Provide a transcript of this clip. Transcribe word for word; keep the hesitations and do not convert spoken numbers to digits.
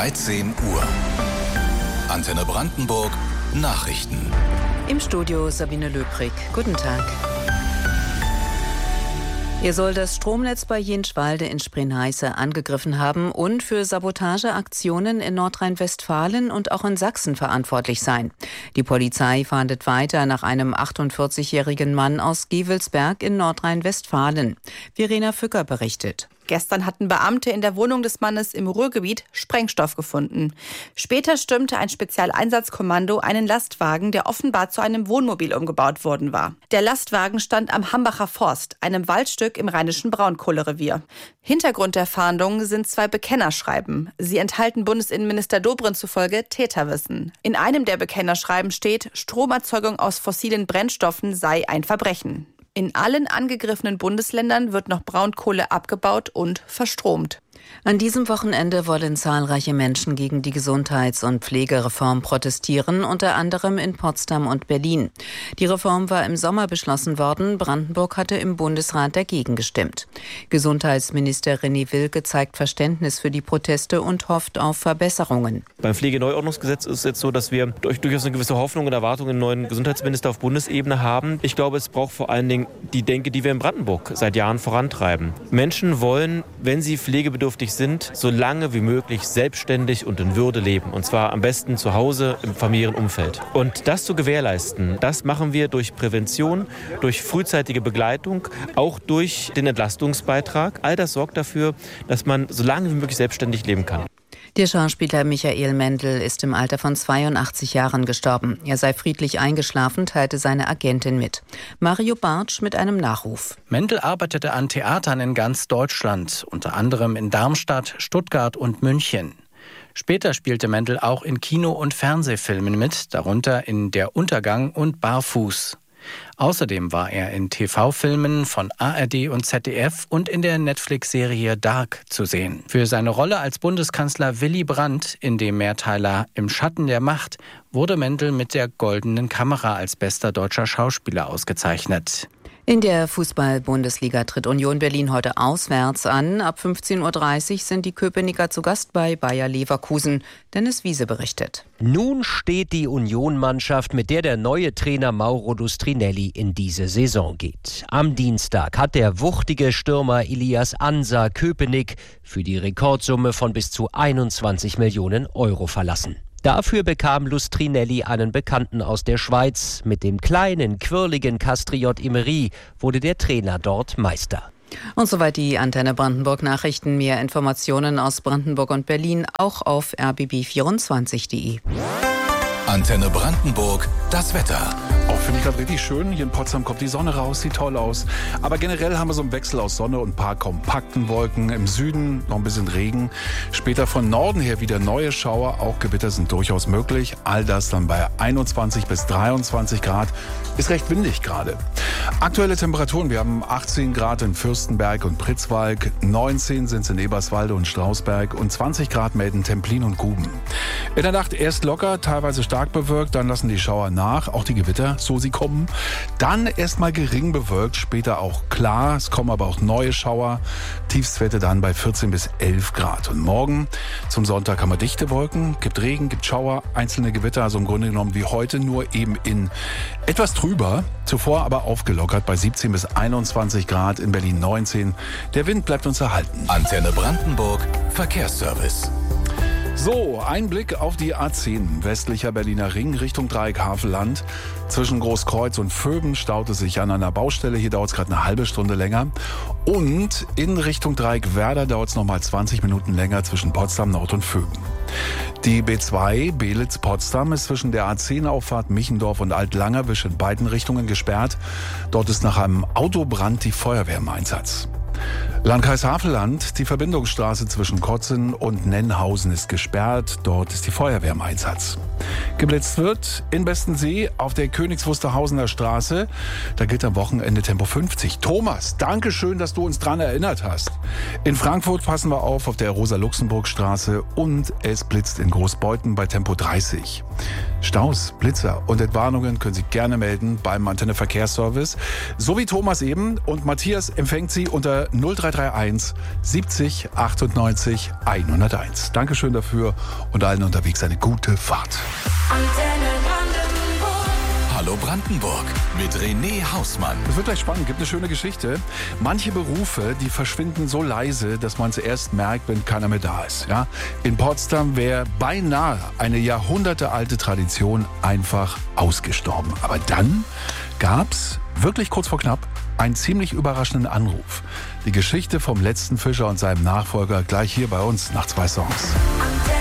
dreizehn Uhr. Antenne Brandenburg Nachrichten. Im Studio Sabine Löbrig. Guten Tag. Er soll das Stromnetz bei Jenschwalde in Spreenheise angegriffen haben und für Sabotageaktionen in Nordrhein-Westfalen und auch in Sachsen verantwortlich sein. Die Polizei fahndet weiter nach einem achtundvierzigjährigen Mann aus Gevelsberg in Nordrhein-Westfalen. Verena Fücker berichtet. Gestern hatten Beamte in der Wohnung des Mannes im Ruhrgebiet Sprengstoff gefunden. Später stürmte ein Spezialeinsatzkommando einen Lastwagen, der offenbar zu einem Wohnmobil umgebaut worden war. Der Lastwagen stand am Hambacher Forst, einem Waldstück im rheinischen Braunkohlerevier. Hintergrund der Fahndung sind zwei Bekennerschreiben. Sie enthalten Bundesinnenminister Dobrindt zufolge Täterwissen. In einem der Bekennerschreiben steht, Stromerzeugung aus fossilen Brennstoffen sei ein Verbrechen. In allen angegriffenen Bundesländern wird noch Braunkohle abgebaut und verstromt. An diesem Wochenende wollen zahlreiche Menschen gegen die Gesundheits- und Pflegereform protestieren, unter anderem in Potsdam und Berlin. Die Reform war im Sommer beschlossen worden. Brandenburg hatte im Bundesrat dagegen gestimmt. Gesundheitsminister René Wilke zeigt Verständnis für die Proteste und hofft auf Verbesserungen. Beim Pflegeneuordnungsgesetz ist es jetzt so, dass wir durch, durchaus eine gewisse Hoffnung und Erwartung einen neuen Gesundheitsminister auf Bundesebene haben. Ich glaube, es braucht vor allen Dingen die Denke, die wir in Brandenburg seit Jahren vorantreiben. Menschen wollen, wenn sie pflegebedürftig sind, so lange wie möglich selbstständig und in Würde leben. Und zwar am besten zu Hause im familiären Umfeld. Und das zu gewährleisten, das machen wir durch Prävention, durch frühzeitige Begleitung, auch durch den Entlastungsbeitrag. All das sorgt dafür, dass man so lange wie möglich selbstständig leben kann. Der Schauspieler Michael Mendl ist im Alter von zweiundachtzig Jahren gestorben. Er sei friedlich eingeschlafen, teilte seine Agentin mit. Mario Bartsch mit einem Nachruf. Mendl arbeitete an Theatern in ganz Deutschland, unter anderem in Darmstadt, Stuttgart und München. Später spielte Mendl auch in Kino- und Fernsehfilmen mit, darunter in Der Untergang und Barfuß. Außerdem war er in T V-Filmen von A R D und Z D F und in der Netflix-Serie Dark zu sehen. Für seine Rolle als Bundeskanzler Willy Brandt in dem Mehrteiler Im Schatten der Macht wurde Mendl mit der Goldenen Kamera als bester deutscher Schauspieler ausgezeichnet. In der Fußball-Bundesliga tritt Union Berlin heute auswärts an. Ab fünfzehn Uhr dreißig sind die Köpenicker zu Gast bei Bayer Leverkusen. Dennis Wiese berichtet. Nun steht die Union-Mannschaft, mit der der neue Trainer Mauro Lustrinelli in diese Saison geht. Am Dienstag hat der wuchtige Stürmer Elias Ansa Köpenick für die Rekordsumme von bis zu einundzwanzig Millionen Euro verlassen. Dafür bekam Lustrinelli einen Bekannten aus der Schweiz. Mit dem kleinen, quirligen Castriot Emery wurde der Trainer dort Meister. Und soweit die Antenne Brandenburg Nachrichten. Mehr Informationen aus Brandenburg und Berlin auch auf r b b vierundzwanzig punkt de. Antenne Brandenburg, das Wetter. Auch finde ich gerade richtig schön. Hier in Potsdam kommt die Sonne raus, sieht toll aus. Aber generell haben wir so einen Wechsel aus Sonne und ein paar kompakten Wolken. Im Süden noch ein bisschen Regen. Später von Norden her wieder neue Schauer. Auch Gewitter sind durchaus möglich. All das dann bei einundzwanzig bis dreiundzwanzig Grad. Ist recht windig gerade. Aktuelle Temperaturen. Wir haben achtzehn Grad in Fürstenberg und Pritzwalk. neunzehn sind es in Eberswalde und Strausberg. Und zwanzig Grad melden Templin und Guben. In der Nacht erst locker, teilweise stark bewölkt. Dann lassen die Schauer nach. Auch die Gewitter, so sie kommen. Dann erstmal gering bewölkt, später auch klar. Es kommen aber auch neue Schauer. Tiefstwerte dann bei vierzehn bis elf Grad. Und morgen zum Sonntag haben wir dichte Wolken, gibt Regen, gibt Schauer, einzelne Gewitter. Also im Grunde genommen wie heute, nur eben in etwas trüber. Zuvor aber aufgelockert bei siebzehn bis einundzwanzig Grad, in Berlin neunzehn. Der Wind bleibt uns erhalten. Antenne Brandenburg, Verkehrsservice. So, ein Blick auf die A zehn, westlicher Berliner Ring, Richtung Dreieck Havelland. Zwischen Großkreuz und Vöben staut es sich an einer Baustelle. Hier dauert es gerade eine halbe Stunde länger. Und in Richtung Dreieck Werder dauert es nochmal zwanzig Minuten länger zwischen Potsdam Nord und Vöben. Die B zwei Belitz-Potsdam ist zwischen der A zehn-Auffahrt Michendorf und Alt-Langerwisch in beiden Richtungen gesperrt. Dort ist nach einem Autobrand die Feuerwehr im Einsatz. Landkreis Havelland, die Verbindungsstraße zwischen Kotzen und Nennhausen ist gesperrt. Dort ist die Feuerwehr im Einsatz. Geblitzt wird in Bestensee auf der Königs Wusterhausener Straße. Da gilt am Wochenende Tempo fünfzig. Thomas, danke schön, dass du uns dran erinnert hast. In Frankfurt passen wir auf auf der Rosa-Luxemburg-Straße und es blitzt in Großbeuthen bei Tempo dreißig. Staus, Blitzer und Entwarnungen können Sie gerne melden beim Antenne Verkehrsservice. So wie Thomas eben, und Matthias empfängt Sie unter null drei drei drei eins siebzig achtundneunzig hunderteins. Dankeschön dafür und allen unterwegs eine gute Fahrt. Hallo Brandenburg mit René Hausmann. Es wird gleich spannend, gibt eine schöne Geschichte. Manche Berufe, die verschwinden so leise, dass man es erst merkt, wenn keiner mehr da ist. Ja? In Potsdam wäre beinahe eine jahrhundertealte Tradition einfach ausgestorben. Aber dann gab es, wirklich kurz vor knapp, einen ziemlich überraschenden Anruf. Die Geschichte vom letzten Fischer und seinem Nachfolger gleich hier bei uns nach zwei Songs.